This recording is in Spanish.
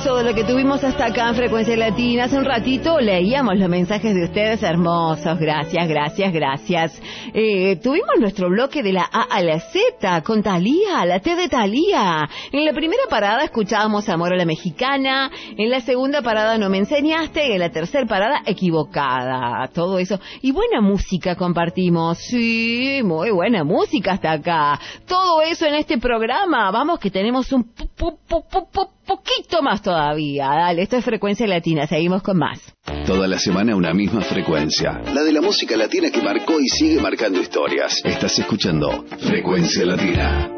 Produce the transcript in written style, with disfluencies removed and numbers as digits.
todo lo que tuvimos hasta acá en Frecuencia Latina. Hace un ratito leíamos los mensajes de ustedes hermosos. Gracias. Tuvimos nuestro bloque de la A a la Z con Thalía, la T de Thalía. En la primera parada escuchábamos Amor a la Mexicana. En la segunda parada No me enseñaste. Y en la tercera parada Equivocada. Todo eso. Y buena música compartimos. Sí, muy buena música hasta acá. Todo eso en este programa. Vamos que tenemos un poquito más todavía. Dale, esto es Frecuencia Latina. Seguimos con más. Toda la semana una misma frecuencia. La de la música latina que marcó y sigue marcando historias. Estás escuchando Frecuencia Latina.